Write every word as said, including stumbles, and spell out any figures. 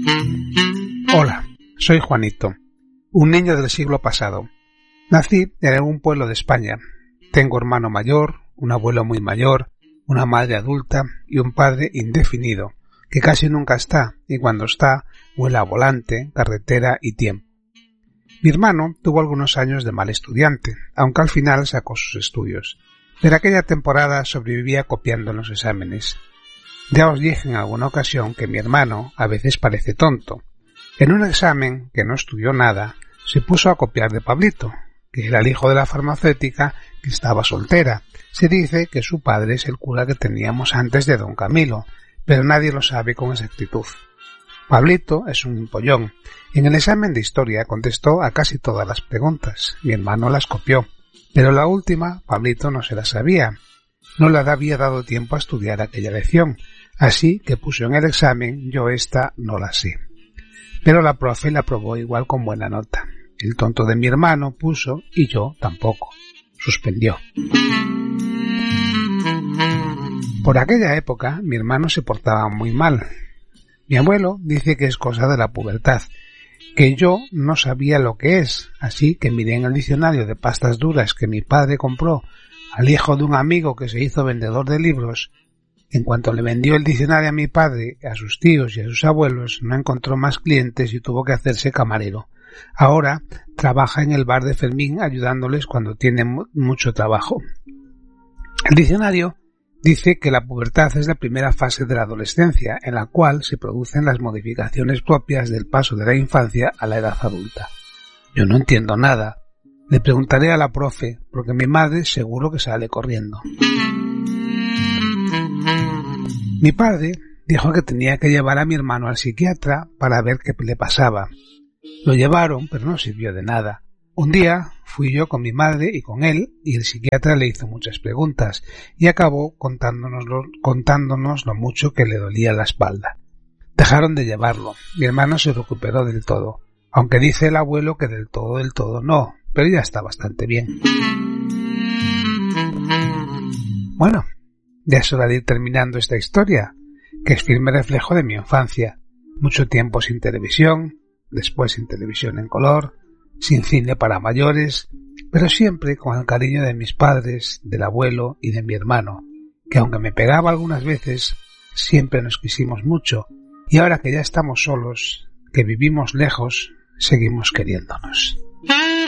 Hola, soy Juanito, un niño del siglo pasado. Nací en algún pueblo de España. Tengo hermano mayor, un abuelo muy mayor, una madre adulta y un padre indefinido, que casi nunca está, y cuando está, huele a volante, carretera y tiempo. Mi hermano tuvo algunos años de mal estudiante, aunque al final sacó sus estudios, pero aquella temporada sobrevivía copiando en los exámenes. Ya os dije en alguna ocasión que mi hermano a veces parece tonto. En un examen, que no estudió nada, se puso a copiar de Pablito, que era el hijo de la farmacéutica que estaba soltera. Se dice que su padre es el cura que teníamos antes de don Camilo, pero nadie lo sabe con exactitud. Pablito es un pollón. En el examen de historia contestó a casi todas las preguntas. Mi hermano las copió, pero la última Pablito no se la sabía. No le había dado tiempo a estudiar aquella lección, así que puso en el examen yo esta no la sé. Pero la profe la aprobó igual con buena nota. El tonto de mi hermano puso y yo tampoco. Suspendió. Por aquella época mi hermano se portaba muy mal. Mi abuelo dice que es cosa de la pubertad, que yo no sabía lo que es, así que miré en el diccionario de pastas duras que mi padre compró al hijo de un amigo que se hizo vendedor de libros. En cuanto le vendió el diccionario a mi padre, a sus tíos y a sus abuelos, no encontró más clientes y tuvo que hacerse camarero. Ahora trabaja en el bar de Fermín ayudándoles cuando tiene mucho trabajo. El diccionario dice que la pubertad es la primera fase de la adolescencia, en la cual se producen las modificaciones propias del paso de la infancia a la edad adulta. Yo no entiendo nada. Le preguntaré a la profe, porque mi madre seguro que sale corriendo. Mi padre dijo que tenía que llevar a mi hermano al psiquiatra para ver qué le pasaba. Lo llevaron, pero no sirvió de nada. Un día fui yo con mi madre y con él, y el psiquiatra le hizo muchas preguntas, y acabó contándonos lo, contándonos lo mucho que le dolía la espalda. Dejaron de llevarlo. Mi hermano se recuperó del todo, aunque dice el abuelo que del todo del todo no, pero ya está bastante bien. Bueno, ya es hora de ir terminando esta historia, que es firme reflejo de mi infancia. Mucho tiempo sin televisión, después sin televisión en color, sin cine para mayores, pero siempre con el cariño de mis padres, del abuelo y de mi hermano, que aunque me pegaba algunas veces, siempre nos quisimos mucho, y ahora que ya estamos solos, que vivimos lejos, seguimos queriéndonos.